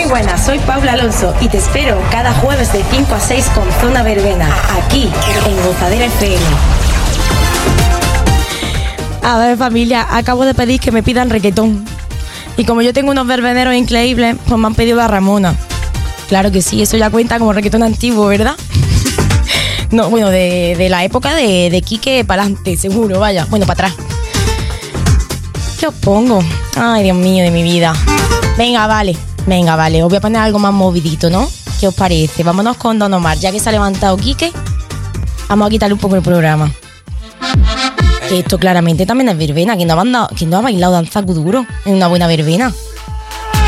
buenas, soy Paula Alonso y te espero cada jueves de 5 a 6 con Zona Verbena, aquí en Gozadera FM. A ver, familia, acabo de pedir que me pidan reggaetón. Y como yo tengo unos verbeneros increíbles, pues me han pedido la Ramona. Claro que sí, eso ya cuenta como reggaetón antiguo, ¿verdad? No, bueno, de la época de Quique para adelante, seguro, vaya. Bueno, para atrás. ¿Qué os pongo? Ay, Dios mío, de mi vida. Venga, vale. Os voy a poner algo más movidito, ¿no? ¿Qué os parece? Vámonos con Don Omar. Ya que se ha levantado Quique, vamos a quitarle un poco el programa. Que esto claramente también es verbena. Que no ha bailado danza duro en una buena verbena.